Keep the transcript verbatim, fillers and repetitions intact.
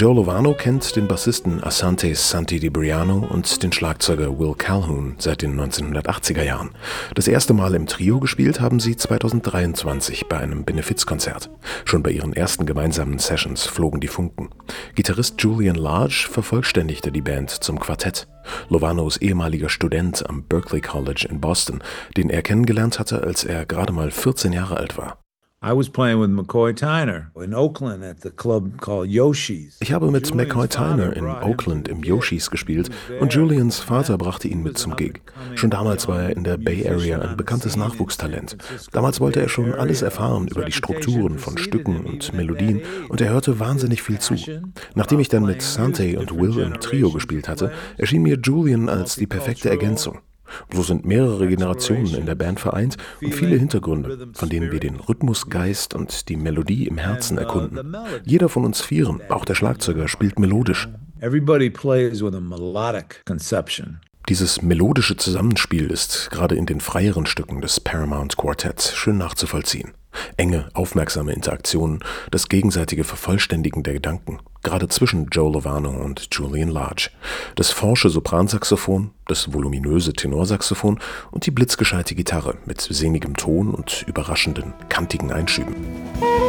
Joe Lovano kennt den Bassisten Asante Santi Di Briano und den Schlagzeuger Will Calhoun seit den neunzehnhundertachtziger Jahren. Das erste Mal im Trio gespielt haben sie zweitausenddreiundzwanzig bei einem Benefizkonzert. Schon bei ihren ersten gemeinsamen Sessions flogen die Funken. Gitarrist Julian Lage vervollständigte die Band zum Quartett. Lovanos ehemaliger Student am Berklee College in Boston, den er kennengelernt hatte, als er gerade mal vierzehn Jahre alt war. I was playing with McCoy Tyner in Oakland at the club called Yoshi's. Ich habe mit McCoy Tyner in Oakland im Yoshi's gespielt und Julians Vater brachte ihn mit zum Gig. Schon damals war er in der Bay Area ein bekanntes Nachwuchstalent. Damals wollte er schon alles erfahren über die Strukturen von Stücken und Melodien und er hörte wahnsinnig viel zu. Nachdem ich dann mit Sante und Will im Trio gespielt hatte, erschien mir Julian als die perfekte Ergänzung. So sind mehrere Generationen in der Band vereint und viele Hintergründe, von denen wir den Rhythmusgeist und die Melodie im Herzen erkunden. Jeder von uns Vieren, auch der Schlagzeuger, spielt melodisch. Everybody plays with a melodic conception. Dieses melodische Zusammenspiel ist gerade in den freieren Stücken des Paramount Quartetts schön nachzuvollziehen. Enge, aufmerksame Interaktionen, das gegenseitige Vervollständigen der Gedanken, gerade zwischen Joe Lovano und Julian Lage. Das forsche Sopransaxophon, das voluminöse Tenorsaxophon und die blitzgescheite Gitarre mit sehnigem Ton und überraschenden, kantigen Einschüben.